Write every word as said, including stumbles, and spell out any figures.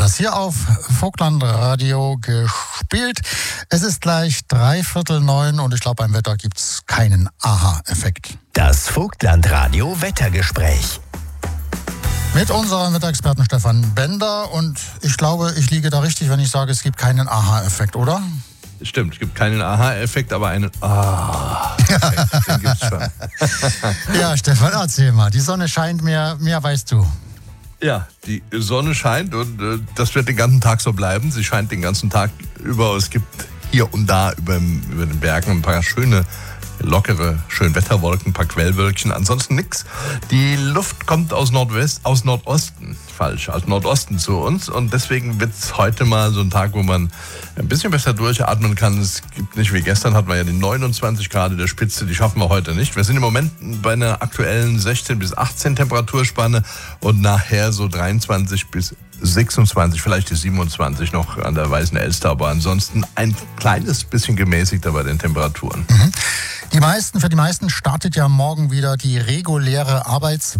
das hier auf Vogtland Radio gespielt. Es ist gleich dreiviertel neun und ich glaube, beim Wetter gibt es keinen Aha-Effekt. Das Vogtland Radio Wettergespräch. Mit unserem Wetterexperten Stefan Bender. Und ich glaube, ich liege da richtig, wenn ich sage, es gibt keinen Aha-Effekt, oder? Stimmt, es gibt keinen Aha-Effekt, aber einen Ah-Effekt, den gibt's schon. Ja, Stefan, erzähl mal. Die Sonne scheint, mehr, mehr weißt du. Ja, die Sonne scheint und äh, das wird den ganzen Tag so bleiben. Sie scheint den ganzen Tag über. Es gibt hier und da über, über den Bergen ein paar schöne, lockere, schön Wetterwolken, ein paar Quellwölkchen. Ansonsten nix. Die Luft kommt aus Nordwest, aus Nordosten, falsch, aus Nordosten zu uns. Und deswegen wird es heute mal so ein Tag, wo man ein bisschen besser durchatmen kann. Es gibt nicht wie gestern, hatten wir ja die neunundzwanzig Grad der Spitze, die schaffen wir heute nicht. Wir sind im Moment bei einer aktuellen sechzehn bis achtzehn Temperaturspanne und nachher so dreiundzwanzig bis sechsundzwanzig, vielleicht die siebenundzwanzig noch an der Weißen Elster, aber ansonsten ein kleines bisschen gemäßigter bei den Temperaturen. Mhm. Die meisten, für die meisten startet ja morgen wieder die reguläre Arbeits